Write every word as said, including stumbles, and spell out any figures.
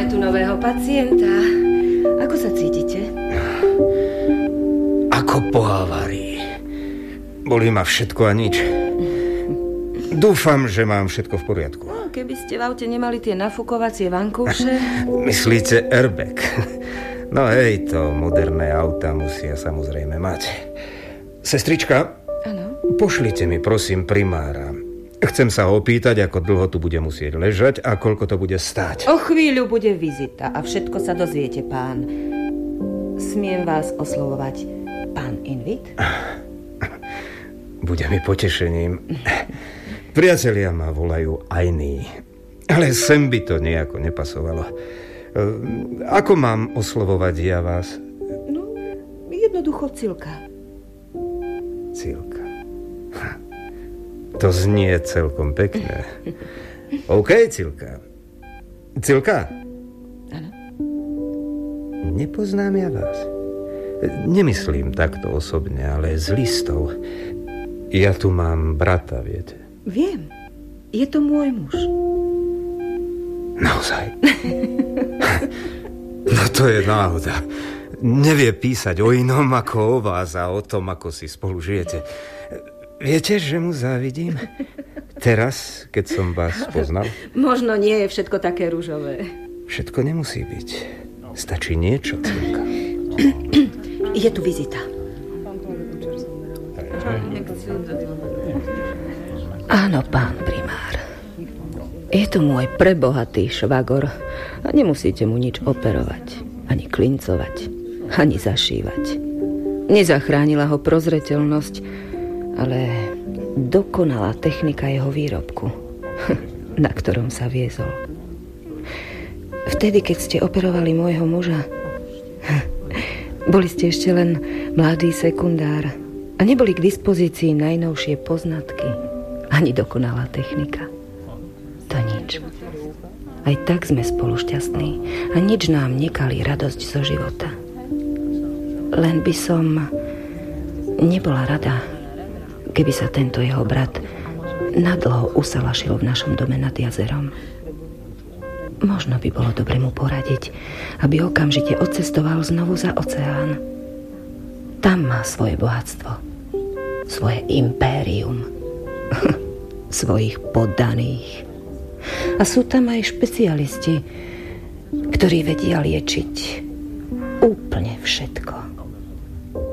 Máme tu nového pacienta. Ako sa cítite? Ako po havárii. Bolí ma všetko a nič. Dúfam, že mám všetko v poriadku. No, keby ste v aute nemali tie nafúkovacie vankúše. Myslíte airbag? No hej, to moderné auta musia samozrejme mať. Sestrička, áno? Pošlite mi prosím primára. Chcem sa opýtať, ako dlho tu bude musieť ležať a koľko to bude stáť. O chvíľu bude vizita a všetko sa dozviete, pán. Smiem vás oslovovať pán Invit? Bude mi potešením. Priatelia ma volajú Ainy, ale sem by to nejako nepasovalo. Ako mám oslovovať ja vás? No, jednoducho Cilka. Cilka. To znie celkom pekné. OK, Cilka. Cilka? Áno. Nepoznám ja vás. Nemyslím takto osobne, ale z listov. Ja tu mám brata, viete. Viem. Je to môj muž. Naozaj? No to je náhoda. Nevie písať o inom ako o vás a o tom, ako si spolu žijete. Viete, že mu závidím? Teraz, keď som vás poznal? Možno nie je všetko také ružové. Všetko nemusí byť. Stačí niečo, Cilka. Je tu vizita. Áno, pán primár. Je tu môj prebohatý švagor a nemusíte mu nič operovať, ani klincovať, ani zašívať. Nezachránila ho prozreteľnosť, ale dokonalá technika jeho výrobku, na ktorom sa viezol. Vtedy, keď ste operovali môjho muža, boli ste ešte len mladý sekundár a neboli k dispozícii najnovšie poznatky, ani dokonalá technika. To nič. Aj tak sme spolu šťastní a nič nám nekalí radosť zo života. Len by som nebola rada, keby sa tento jeho brat nadlho usalašil v našom dome nad jazerom. Možno by bolo dobre mu poradiť, aby okamžite odcestoval znovu za oceán. Tam má svoje bohatstvo, svoje impérium, svojich poddaných. A sú tam aj špecialisti, ktorí vedia liečiť úplne všetko.